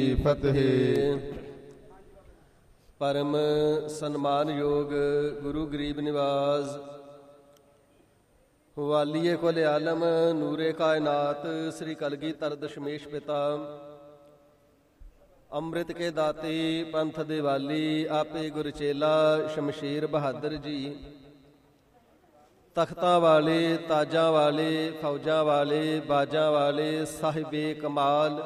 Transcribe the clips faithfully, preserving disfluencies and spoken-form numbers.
ਫਤਿਹ। ਪਰਮ ਸਨਮਾਨਯੋਗ ਗੁਰੂ ਗਰੀਬ ਨਿਵਾਸ ਵਾਲੀਏ ਕੁਲ ਆਲਮ ਨੂਰੇ ਕਾਇਨਾਤ ਸ੍ਰੀ ਕਲਗੀਧਰ ਦਸ਼ਮੇਸ਼ ਪਿਤਾ ਅੰਮ੍ਰਿਤ ਕੇ ਦਾਤੇ ਪੰਥ ਦੇ ਵਾਲੀ ਆਪੇ ਗੁਰਚੇਲਾ ਸ਼ਮਸ਼ੀਰ ਬਹਾਦਰ ਜੀ ਤਖਤਾਂ ਵਾਲੇ ਤਾਜਾਂ ਵਾਲੇ ਫੌਜਾਂ ਵਾਲੇ ਬਾਜਾਂ ਵਾਲੇ ਸਾਹਿਬੇ ਕਮਾਲ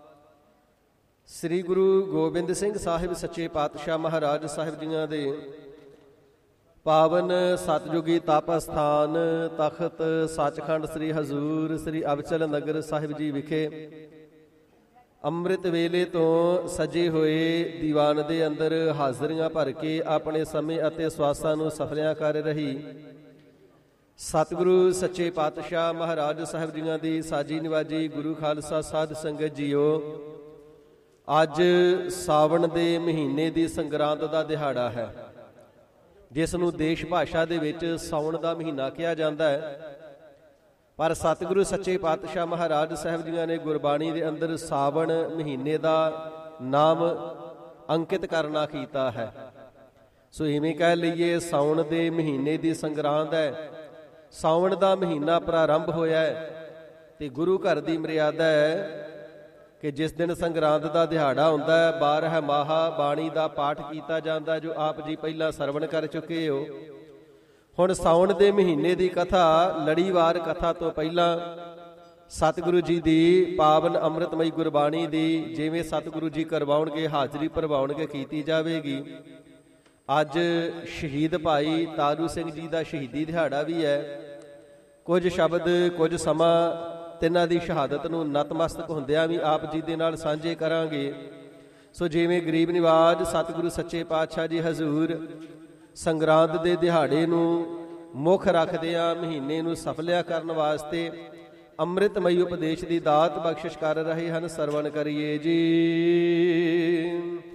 ਸ੍ਰੀ ਗੁਰੂ ਗੋਬਿੰਦ ਸਿੰਘ ਸਾਹਿਬ ਸੱਚੇ ਪਾਤਸ਼ਾਹ ਮਹਾਰਾਜ ਸਾਹਿਬ ਜੀਆਂ ਦੇ ਪਾਵਨ ਸਤਜੁਗੀ ਤਪ ਅਸਥਾਨ ਤਖਤ ਸੱਚਖੰਡ ਸ੍ਰੀ ਹਜ਼ੂਰ ਸ੍ਰੀ ਅਬਚਲ ਨਗਰ ਸਾਹਿਬ ਜੀ ਵਿਖੇ ਅੰਮ੍ਰਿਤ ਵੇਲੇ ਤੋਂ ਸਜੇ ਹੋਏ ਦੀਵਾਨ ਦੇ ਅੰਦਰ ਹਾਜ਼ਰੀਆਂ ਭਰ ਕੇ ਆਪਣੇ ਸਮੇਂ ਅਤੇ ਸਵਾਸਾਂ ਨੂੰ ਸਫਲਿਆਂ ਕਰ ਰਹੀ ਸਤਿਗੁਰੂ ਸੱਚੇ ਪਾਤਸ਼ਾਹ ਮਹਾਰਾਜ ਸਾਹਿਬ ਜੀਆਂ ਦੀ ਸਾਜੀ ਨਿਵਾਜੀ ਗੁਰੂ ਖਾਲਸਾ ਸਾਧ ਸੰਗਤ ਜੀਓ, ਅੱਜ ਸਾਵਣ ਦੇ ਮਹੀਨੇ ਦੀ ਸੰਗਰਾਂਦ ਦਾ ਦਿਹਾੜਾ ਹੈ, ਜਿਸ ਨੂੰ ਦੇਸ਼ ਭਾਸ਼ਾ ਦੇ ਵਿੱਚ ਸਾਉਣ ਦਾ ਮਹੀਨਾ ਕਿਹਾ ਜਾਂਦਾ ਹੈ। ਪਰ ਸਤਿਗੁਰੂ ਸੱਚੇ ਪਾਤਸ਼ਾਹ ਮਹਾਰਾਜ ਸਾਹਿਬ ਜੀਆਂ ਨੇ ਗੁਰਬਾਣੀ ਦੇ ਅੰਦਰ ਸਾਵਣ ਮਹੀਨੇ ਦਾ ਨਾਮ ਅੰਕਿਤ ਕਰਨਾ ਕੀਤਾ ਹੈ। ਸੋ ਇਵੇਂ ਕਹਿ ਲਈਏ ਸਾਉਣ ਦੇ ਮਹੀਨੇ ਦੀ ਸੰਗਰਾਂਦ ਹੈ, ਸਾਵਣ ਦਾ ਮਹੀਨਾ ਪ੍ਰਾਰੰਭ ਹੋਇਆ ਹੈ ਤੇ ਗੁਰੂ ਘਰ ਦੀ ਮਰਿਆਦਾ ਹੈ ਕਿ ਜਿਸ ਦਿਨ ਸੰਗਰਾਂਦ ਦਾ ਦਿਹਾੜਾ ਹੁੰਦਾ ਹੈ ਬਾਰਹ ਮਾਹਾ ਬਾਣੀ ਦਾ ਪਾਠ ਕੀਤਾ ਜਾਂਦਾ, ਜੋ ਆਪ ਜੀ ਪਹਿਲਾਂ ਸਰਵਣ ਕਰ ਚੁੱਕੇ ਹੋ। ਹੁਣ ਸਾਉਣ ਦੇ ਮਹੀਨੇ ਦੀ ਕਥਾ ਲੜੀਵਾਰ ਕਥਾ ਤੋਂ ਪਹਿਲਾਂ ਸਤਿਗੁਰੂ ਜੀ ਦੀ ਪਾਵਨ ਅੰਮ੍ਰਿਤਮਈ ਗੁਰਬਾਣੀ ਦੀ ਜਿਵੇਂ ਸਤਿਗੁਰੂ ਜੀ ਕਰਵਾਉਣਗੇ ਹਾਜ਼ਰੀ ਭਰਵਾਉਣਗੇ ਕੀਤੀ ਜਾਵੇਗੀ। ਅੱਜ ਸ਼ਹੀਦ ਭਾਈ ਤਾਰੂ ਸਿੰਘ ਜੀ ਦਾ ਸ਼ਹੀਦੀ ਦਿਹਾੜਾ ਵੀ ਹੈ। ਕੁਝ ਸ਼ਬਦ ਕੁਝ ਸਮਾਂ ਤਿੰਨਾਂ ਦੀ ਸ਼ਹਾਦਤ ਨੂੰ ਨਤਮਸਤਕ ਹੁੰਦਿਆਂ ਵੀ ਆਪ ਜੀ ਦੇ ਨਾਲ ਸਾਂਝੇ ਕਰਾਂਗੇ। ਸੋ ਜਿਵੇਂ ਗਰੀਬ ਨਿਵਾਜ ਸਤਿਗੁਰੂ ਸੱਚੇ ਪਾਤਸ਼ਾਹ ਜੀ ਹਜ਼ੂਰ ਸੰਗਰਾਂਦ ਦੇ ਦਿਹਾੜੇ ਨੂੰ ਮੁੱਖ ਰੱਖਦਿਆਂ ਮਹੀਨੇ ਨੂੰ ਸਫਲਿਆ ਕਰਨ ਵਾਸਤੇ ਅੰਮ੍ਰਿਤਮਈ ਉਪਦੇਸ਼ ਦੀ ਦਾਤ ਬਖਸ਼ਿਸ਼ ਕਰ ਰਹੇ ਹਨ। ਸਰਵਣ ਕਰੀਏ ਜੀ।